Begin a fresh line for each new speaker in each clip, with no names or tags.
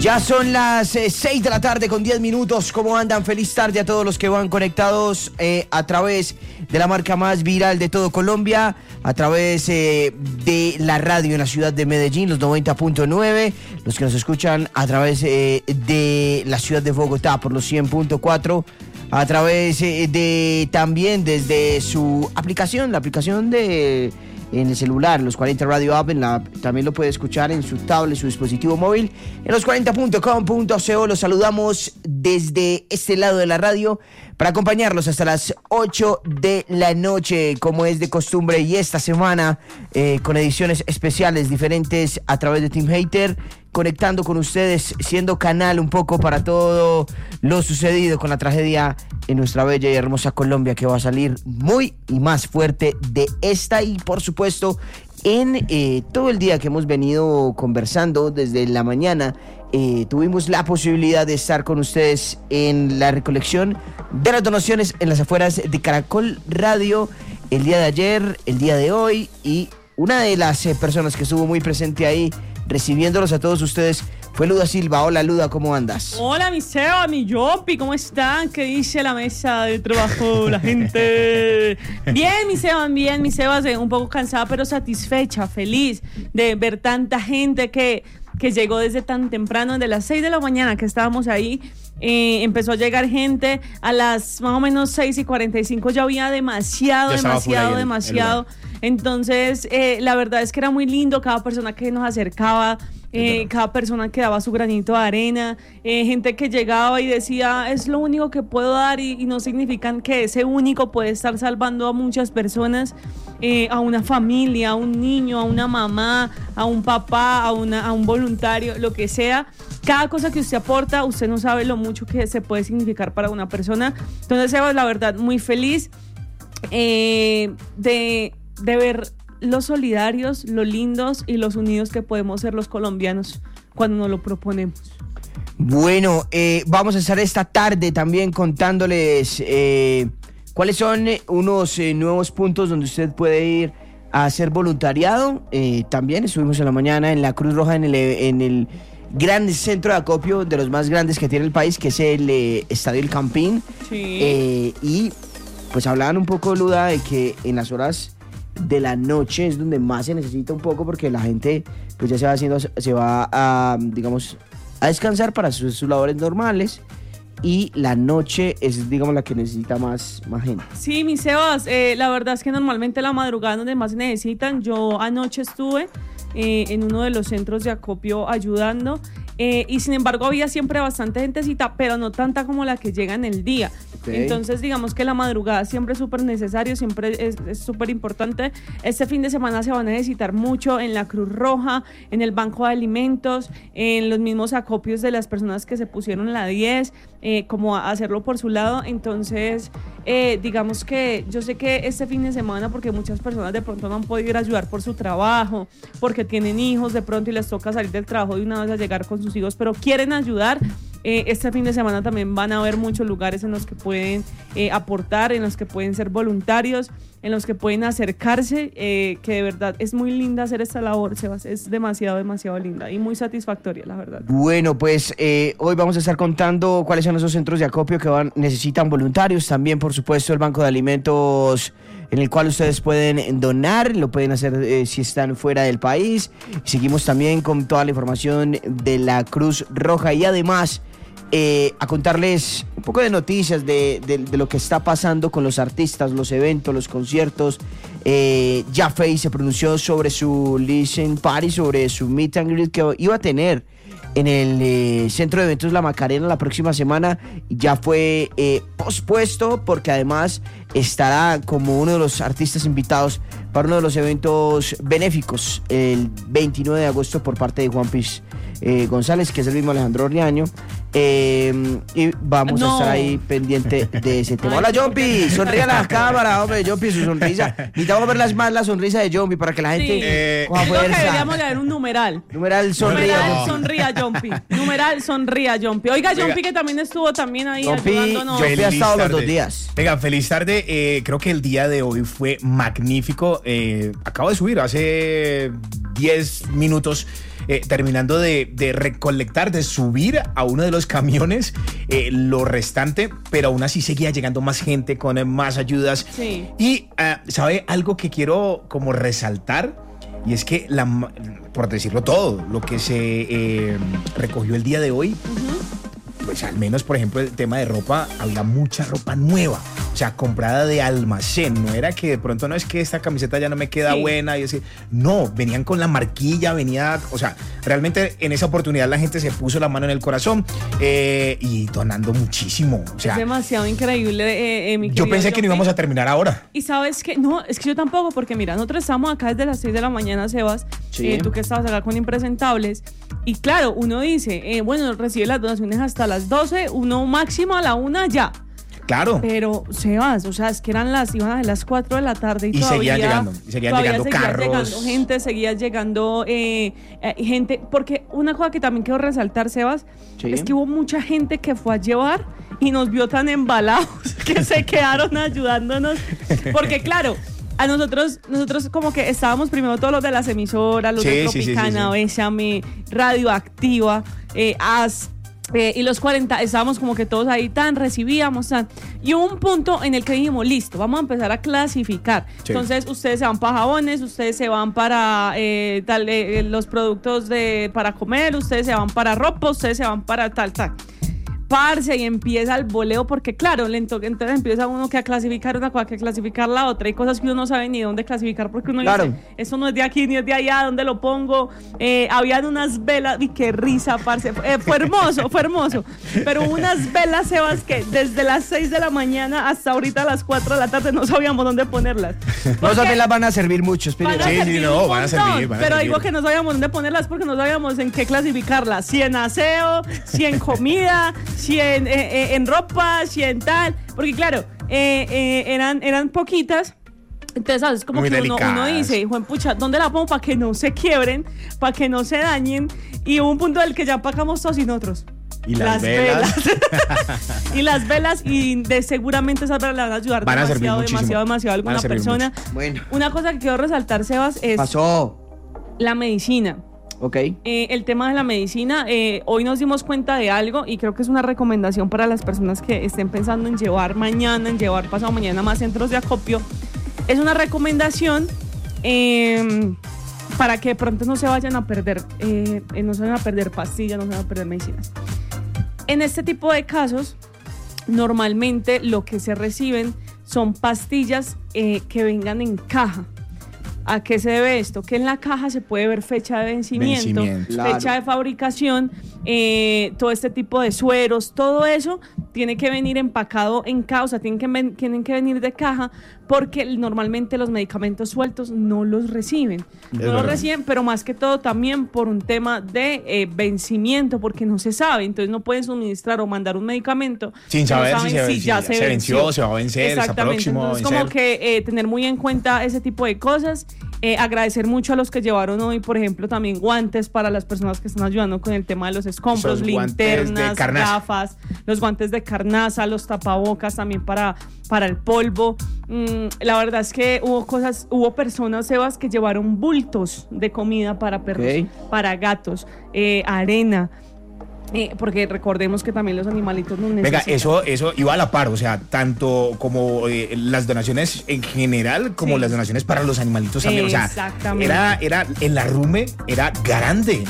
Ya son las 6 de la tarde con 10 minutos. ¿Cómo andan? Feliz tarde a todos los que van conectados a través de la marca más viral de todo Colombia, a través de la radio en la ciudad de Medellín, los 90.9, los que nos escuchan a través de la ciudad de Bogotá por los 100.4, a través de también desde su aplicación, la aplicación de en el celular, los 40 Radio App, también lo puede escuchar en su tablet, su dispositivo móvil, en los 40.com.co. Los saludamos desde este lado de la radio para acompañarlos hasta las 8 de la noche, como es de costumbre, y esta semana con ediciones especiales diferentes a través de Team Hater, conectando con ustedes, siendo canal un poco para todo lo sucedido con la tragedia en nuestra bella y hermosa Colombia, que va a salir muy y más fuerte de esta, y por supuesto en todo el día que hemos venido conversando desde la mañana. Tuvimos la posibilidad de estar con ustedes en la recolección de las donaciones en las afueras de Caracol Radio el día de ayer, el día de hoy, y una de las personas que estuvo muy presente ahí recibiéndolos a todos ustedes fue Luda Silva. Hola Luda, ¿cómo andas?
Hola mi Seba, mi Yopi, ¿cómo están? ¿Qué dice la mesa de trabajo, la gente? Bien, mi Seba, un poco cansada pero satisfecha, feliz de ver tanta gente que llegó desde tan temprano, de las 6 de la mañana que estábamos ahí. Empezó a llegar gente a las más o menos 6:45, ya había demasiado. Entonces, la verdad es que era muy lindo cada persona que nos acercaba, cada persona que daba su granito de arena, gente que llegaba y decía, es lo único que puedo dar, y no significan que ese único puede estar salvando a muchas personas, a una familia, a un niño, a una mamá, a un papá, a un voluntario, lo que sea. Cada cosa que usted aporta, usted no sabe lo mucho que se puede significar para una persona. Entonces, Seba, la verdad, muy feliz de ver los solidarios, los lindos y los unidos que podemos ser los colombianos cuando nos lo proponemos.
Bueno, vamos a estar esta tarde también contándoles cuáles son unos nuevos puntos donde usted puede ir a hacer voluntariado. También estuvimos en la mañana en la Cruz Roja en el gran centro de acopio, de los más grandes que tiene el país, que es el Estadio El Campín.
Sí.
Y pues hablaban un poco, Luda, de que en las horas de la noche es donde más se necesita un poco, porque la gente pues ya se va a, digamos, a descansar para sus labores normales, y la noche es, digamos, la que necesita más gente.
Sí, mis Sebas, la verdad es que normalmente la madrugada es donde más se necesitan. Yo anoche estuve en uno de los centros de acopio ayudando, y sin embargo había siempre bastante gentecita, pero no tanta como la que llega en el día. Okay. Entonces digamos que la madrugada siempre es súper necesario, siempre es súper importante. Este fin de semana se va a necesitar mucho en la Cruz Roja, en el Banco de Alimentos, en los mismos acopios de las personas que se pusieron la 10, como a hacerlo por su lado. Entonces digamos que yo sé que este fin de semana, porque muchas personas de pronto no han podido ir a ayudar por su trabajo, porque tienen hijos de pronto y les toca salir del trabajo de una vez a llegar con sus hijos, pero quieren ayudar. Este fin de semana también van a haber muchos lugares en los que pueden aportar, en los que pueden ser voluntarios, en los que pueden acercarse, que de verdad es muy linda hacer esta labor, Sebas, es demasiado linda y muy satisfactoria, la verdad.
Bueno, pues hoy vamos a estar contando cuáles son esos centros de acopio que necesitan voluntarios. También, por supuesto, el Banco de Alimentos, en el cual ustedes pueden donar, lo pueden hacer si están fuera del país. Seguimos también con toda la información de la Cruz Roja, y además a contarles un poco de noticias de lo que está pasando con los artistas, los eventos, los conciertos. Jaffe se pronunció sobre su listening party, sobre su meet and greet que iba a tener en el Centro de Eventos La Macarena la próxima semana. Ya fue pospuesto, porque además estará como uno de los artistas invitados para uno de los eventos benéficos el 29 de agosto por parte de Juan Piz González, que es el mismo Alejandro Riaño. Y vamos a estar ahí pendiente de ese tema. Hola, Jompi, sonríe a la cámara, hombre. Jompi, su sonrisa. Necesitamos ver más la sonrisa de Jompi para que la gente
coja fuerza. Deberíamos leer un numeral.
Numeral
sonría, Jompi. Numeral sonría, Jompi. Oiga, Jompi, que también estuvo ahí ayudándonos.
Jompi ha estado los 2 días.
Venga, feliz tarde. Creo que el día de hoy fue magnífico. Acabo de subir hace 10 minutos terminando de recolectar, de subir a uno de los camiones lo restante, pero aún así seguía llegando más gente con más ayudas.
Sí.
Y, ¿sabe algo que quiero como resaltar? Y es que, por decirlo todo, lo que se recogió el día de hoy, pues al menos, por ejemplo, el tema de ropa, había mucha ropa nueva, o sea, comprada de almacén. No era que de pronto, no es que esta camiseta ya no me queda buena, y así. No, venían con la marquilla, o sea, realmente en esa oportunidad la gente se puso la mano en el corazón y donando muchísimo. O sea,
es demasiado increíble, mi
yo pensé que no íbamos a terminar ahora.
Y sabes que, no, es que yo tampoco, porque mira, nosotros estamos acá desde las 6 de la mañana, Sebas,
Sí.
Tú que estabas acá con Impresentables, y claro, uno dice, bueno, recibe las donaciones hasta las 12, uno máximo a la 1 ya.
Claro.
Pero, Sebas, o sea, es que iban a ser las 4 de la tarde y todavía
seguían llegando carros.
Seguía llegando gente, porque una cosa que también quiero resaltar, Sebas,
Sí.
es que hubo mucha gente que fue a llevar y nos vio tan embalados que se quedaron ayudándonos, porque claro, a nosotros como que estábamos primero todos los de las emisoras, los de Tropicana, Bésame, Radioactiva, AS, y los 40, estábamos como que todos ahí recibíamos y hubo un punto en el que dijimos, listo, vamos a empezar a clasificar. Sí. Entonces ustedes se van para jabones, ustedes se van para los productos para comer, ustedes se van para ropa, ustedes se van para tal. Parce, y empieza el boleo, porque claro, entonces empieza uno que a clasificar una cosa, que a clasificar la otra. Hay cosas que uno no sabe ni dónde clasificar, porque uno dice, eso no es de aquí ni es de allá, ¿dónde lo pongo? Habían unas velas, y qué risa, parce, fue hermoso, pero unas velas, Sebas, que desde las 6 de la mañana hasta ahorita a las 4 de la tarde no sabíamos dónde ponerlas.
No, esas velas van a servir mucho,
van a servir.
Pero digo que no sabíamos dónde ponerlas porque no sabíamos en qué clasificarlas, si en aseo, si en comida, si en ropa, si en tal, porque claro, eran poquitas. Entonces, ¿sabes? Como muy que uno dice, hijo de pucha, ¿dónde la pongo para que no se quiebren, para que no se dañen? Y hubo un punto del que ya pagamos todos y nosotros.
Y las velas.
Y las velas, y seguramente esas velas le van a ayudar demasiado a alguna persona.
Bueno.
Una cosa que quiero resaltar, Sebas, es la medicina.
Okay.
El tema de la medicina, hoy nos dimos cuenta de algo y creo que es una recomendación para las personas que estén pensando en llevar mañana, en llevar pasado mañana más centros de acopio. Es una recomendación para que de pronto no se vayan a perder, no se vayan a perder pastillas, no se vayan a perder medicinas. En este tipo de casos, normalmente lo que se reciben son pastillas que vengan en caja. ¿A qué se debe esto? Que en la caja se puede ver fecha de vencimiento. Fecha de fabricación, todo este tipo de sueros, todo eso tiene que venir empacado en caja, o sea, tienen que venir de caja, porque normalmente los medicamentos sueltos no los reciben. Los reciben, pero más que todo también por un tema de vencimiento, porque no se sabe, entonces no pueden suministrar o mandar un medicamento
sin saber si ya se venció, se va a vencer, está próximo.
Entonces, como que tener muy en cuenta ese tipo de cosas. Agradecer mucho a los que llevaron hoy, por ejemplo, también guantes para las personas que están ayudando con el tema de los escombros, linternas, gafas, los guantes de carnaza, los tapabocas también para el polvo. La verdad es que hubo personas, Sebas, que llevaron bultos de comida para perros, para gatos, arena. Porque recordemos que también los animalitos no necesitan.
Venga, eso iba a la par, o sea, tanto como las donaciones en general, como las donaciones para los animalitos también. O sea, era el arrume era grande.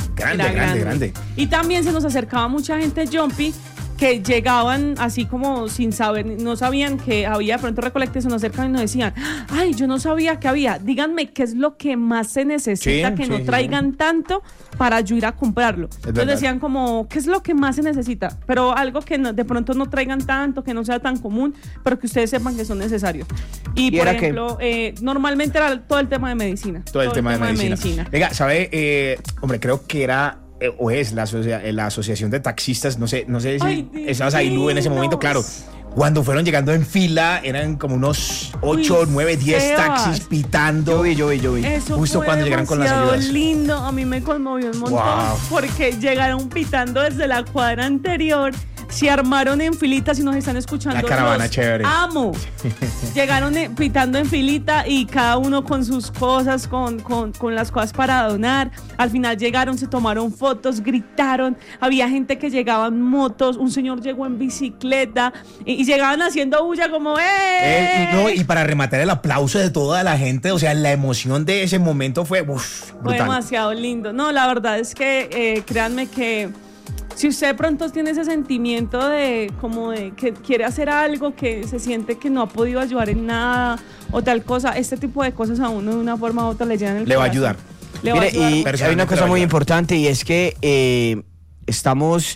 Y
también se nos acercaba mucha gente, Jumpy, que llegaban así como sin saber, no sabían que había, de pronto recolecté, se nos acercaban y nos decían, ay, yo no sabía que había, díganme qué es lo que más se necesita, que no traigan tanto para yo ir a comprarlo. Entonces decían como, ¿qué es lo que más se necesita? Pero algo que de pronto no traigan tanto, que no sea tan común, pero que ustedes sepan que son necesarios. Y por ejemplo, normalmente era todo el tema de medicina.
Todo el tema de medicina. Venga, ¿sabe? Hombre, creo que era... o es la asociación de taxistas, no sé si estabas ahí, Lu, en ese momento, claro. Cuando fueron llegando en fila, eran como unos 8, 9, 10 taxis pitando.
Yo vi.
Eso
justo cuando llegaron con las ayudas.
Lindo, a mí me conmovió un montón, porque llegaron pitando desde la cuadra anterior se armaron en filita, si nos están escuchando.
La caravana chévere.
Amo. Llegaron pitando en filita y cada uno con sus cosas, con las cosas para donar. Al final llegaron, se tomaron fotos, gritaron. Había gente que llegaba en motos, un señor llegó en bicicleta y llegaban haciendo bulla como
y para rematar, el aplauso de toda la gente, o sea, la emoción de ese momento fue brutal.
Fue demasiado lindo. No, la verdad es que créanme que si usted de pronto tiene ese sentimiento de que quiere hacer algo, que se siente que no ha podido ayudar en nada o tal cosa, este tipo de cosas a uno de una forma u otra le llenan el corazón.
Va a ayudar.
Mire, y hay una cosa muy importante, y es que estamos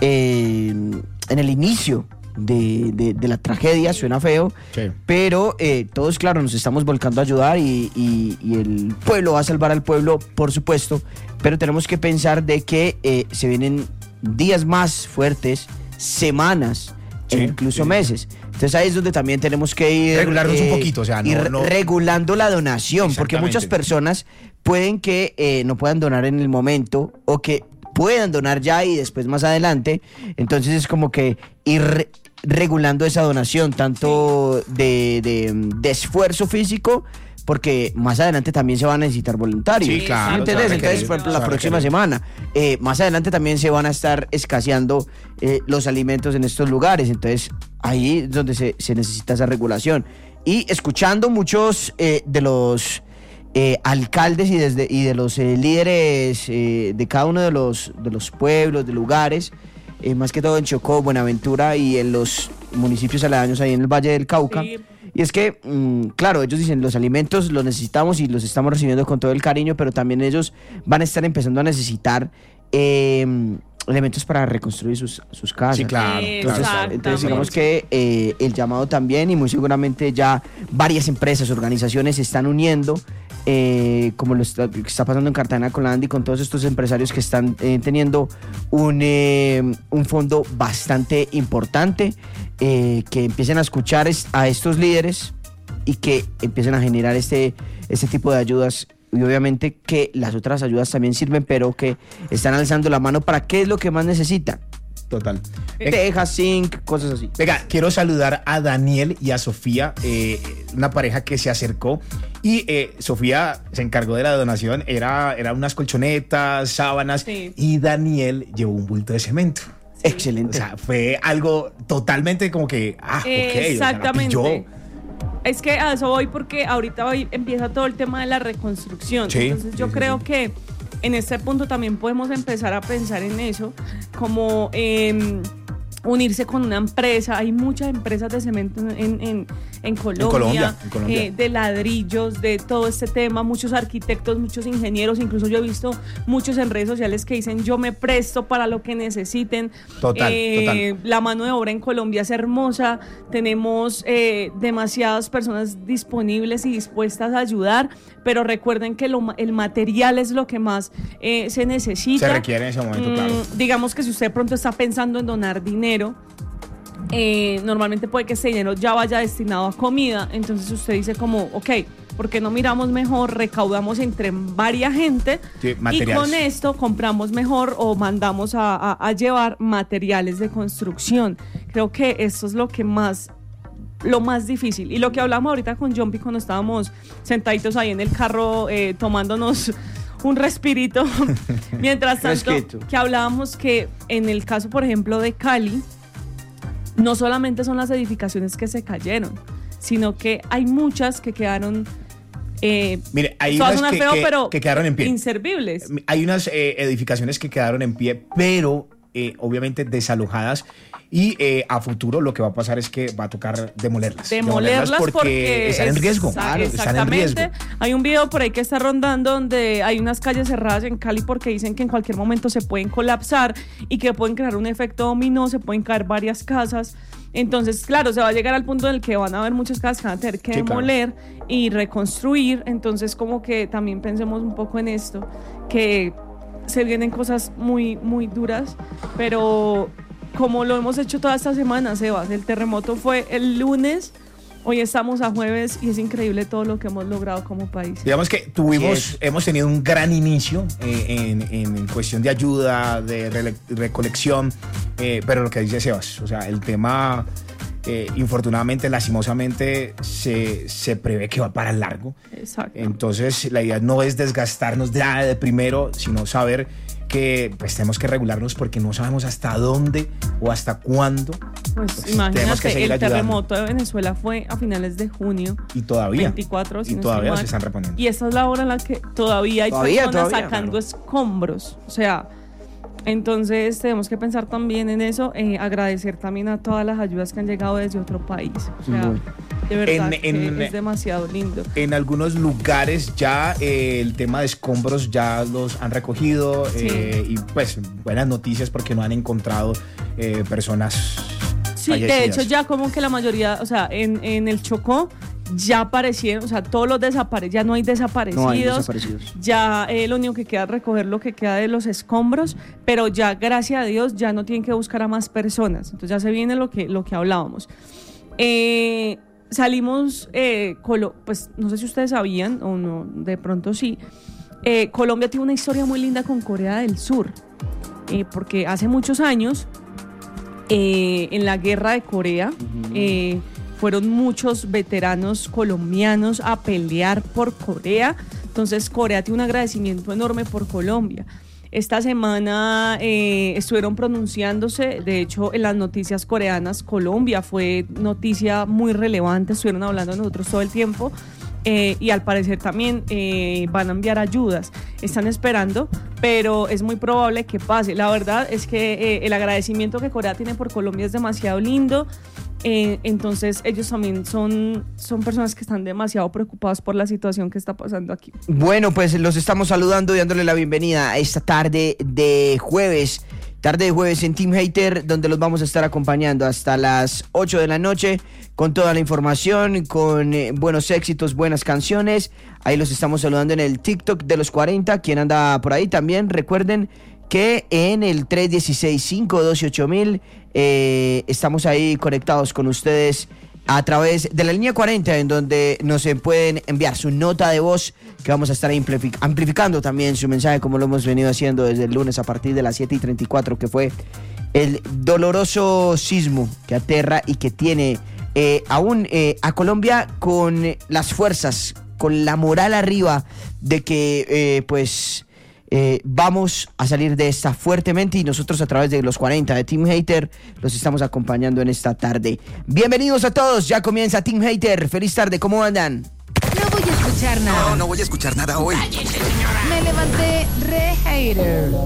en el inicio de la tragedia. Suena feo, sí, pero todos, claro, nos estamos volcando a ayudar y el pueblo va a salvar al pueblo, por supuesto, pero tenemos que pensar de que se vienen días más fuertes, semanas, sí, incluso sí, meses. Entonces ahí es donde también tenemos que ir
regularnos un poquito, o sea,
regulando la donación, porque muchas personas pueden que no puedan donar en el momento, o que puedan donar ya y después más adelante. Entonces es como que ir regulando esa donación, tanto de esfuerzo físico, porque más adelante también se van a necesitar voluntarios.
Sí, claro.
¿Me entiendes? Entonces, por ejemplo, la próxima semana, más adelante también se van a estar escaseando los alimentos en estos lugares. Entonces, ahí es donde se necesita esa regulación. Y escuchando muchos de los alcaldes y de los líderes de cada uno de los pueblos, de lugares, más que todo en Chocó, Buenaventura y en los municipios aledaños ahí en el Valle del Cauca. Sí. Y es que, claro, ellos dicen, los alimentos los necesitamos y los estamos recibiendo con todo el cariño, pero también ellos van a estar empezando a necesitar elementos para reconstruir sus casas.
Sí, claro.
Entonces digamos que el llamado también, y muy seguramente ya varias empresas, organizaciones se están uniendo, como lo está pasando en Cartagena con la Andy, con todos estos empresarios que están teniendo un fondo bastante importante, que empiecen a escuchar a estos líderes y que empiecen a generar este tipo de ayudas. Y obviamente que las otras ayudas también sirven, pero que están alzando la mano para qué es lo que más necesitan.
Total.
Tejas, zinc, cosas así.
Venga, quiero saludar a Daniel y a Sofía, una pareja que se acercó y Sofía se encargó de la donación. Era unas colchonetas, sábanas, sí, y Daniel llevó un bulto de cemento.
Sí. Excelente.
O sea, fue algo totalmente como que,
exactamente.
O sea,
es que a eso voy, porque ahorita empieza todo el tema de la reconstrucción. Sí, entonces yo creo que en este punto también podemos empezar a pensar en eso, como unirse con una empresa. Hay muchas empresas de cemento en Colombia, de ladrillos, de todo este tema, muchos arquitectos, muchos ingenieros, incluso yo he visto muchos en redes sociales que dicen yo me presto para lo que necesiten.
Total.
La mano de obra en Colombia es hermosa, tenemos demasiadas personas disponibles y dispuestas a ayudar, pero recuerden que el material es lo que más se necesita.
Se requiere en ese momento, claro.
Digamos que si usted de pronto está pensando en donar dinero, normalmente puede que ese dinero ya vaya destinado a comida. Entonces usted dice como, ok, ¿por qué no miramos mejor, recaudamos entre varias gente, sí, y con esto compramos mejor o mandamos a llevar materiales de construcción? Creo que esto es lo más difícil. Y lo que hablamos ahorita con Jumpy cuando estábamos sentaditos ahí en el carro tomándonos un respirito mientras tanto, que hablábamos que en el caso, por ejemplo, de Cali, no solamente son las edificaciones que se cayeron, sino que hay muchas que quedaron
mire, hay unas que quedaron en pie,
inservibles.
Hay unas edificaciones que quedaron en pie, pero obviamente desalojadas, y a futuro lo que va a pasar es que va a tocar demolerlas porque están en riesgo. Están en riesgo.
Hay un video por ahí que está rondando donde hay unas calles cerradas en Cali porque dicen que en cualquier momento se pueden colapsar y que pueden crear un efecto dominó, se pueden caer varias casas. Entonces, claro, se va a llegar al punto en el que van a haber muchas casas que van a tener que demoler y reconstruir. Entonces, como que también pensemos un poco en esto, que se vienen cosas muy, muy duras, pero como lo hemos hecho toda esta semana, Sebas, el terremoto fue el lunes, hoy estamos a jueves y es increíble todo lo que hemos logrado como país.
Digamos que hemos tenido un gran inicio en cuestión de ayuda, de recolección. pero lo que dice Sebas, o sea, el tema, infortunadamente, lastimosamente, se prevé que va para largo.
Exacto.
Entonces, la idea no es desgastarnos de primero, sino saber que pues tenemos que regularnos porque no sabemos hasta dónde o hasta cuándo.
Pues
tenemos que
imagínate,
seguir
el
ayudando.
terremoto de Venezuela fue a finales de junio.
Y todavía.
24, si
y
no
todavía
estoy
se
mal.
están reponiendo.
Y esta es la hora en la que todavía hay personas
Todavía,
sacando
claro.
escombros. O sea, entonces tenemos que pensar también en eso, agradecer también a todas las ayudas que han llegado desde otro país. O sea,
Bueno.
de verdad
En-
que es demasiado lindo.
En algunos lugares ya el tema de escombros ya los han recogido,
Sí.
y pues buenas noticias porque no han encontrado personas
Sí,
fallecidas.
de hecho ya como que la mayoría, o sea, en el Chocó ya aparecieron, o sea, todos los ya no hay desaparecidos.
No hay desaparecidos.
Ya lo único que queda es recoger lo que queda de los escombros, pero ya gracias a Dios ya no tienen que buscar a más personas. Entonces ya se viene lo que hablábamos. Salimos, pues no sé si ustedes sabían o no, de pronto sí. Colombia tiene una historia muy linda con Corea del Sur, porque hace muchos años, en la guerra de Corea, fueron muchos veteranos colombianos a pelear por Corea. Entonces Corea tiene un agradecimiento enorme por Colombia. Esta semana estuvieron pronunciándose, de hecho en las noticias coreanas, Colombia fue noticia muy relevante, estuvieron hablando de nosotros todo el tiempo. Y al parecer también van a enviar ayudas. Están esperando, pero es muy probable que pase. La verdad es que el agradecimiento que Corea tiene por Colombia es demasiado lindo. Entonces ellos también son personas que están demasiado preocupados por la situación que está pasando aquí.
Bueno, pues los estamos saludando y dándole la bienvenida a esta tarde de jueves. Tarde de jueves en Team Hater, donde los vamos a estar acompañando hasta las 8 de la noche con toda la información, con buenos éxitos, buenas canciones. Ahí los estamos saludando en el TikTok de los 40. Quien anda por ahí también, recuerden que en el 316-512-8000 estamos ahí conectados con ustedes a través de la línea 40, en donde nos pueden enviar su nota de voz, que vamos a estar amplificando también su mensaje, como lo hemos venido haciendo desde el lunes a partir de las 7:34, que fue el doloroso sismo que aterra y que tiene aún a Colombia con las fuerzas, con la moral arriba de que vamos a salir de esta fuertemente, y nosotros a través de los 40 de Team Hater los estamos acompañando en esta tarde. Bienvenidos a todos, ya comienza Team Hater. Feliz tarde, ¿cómo andan?
No voy a escuchar nada.
No voy a escuchar nada hoy.
Me levanté re hater.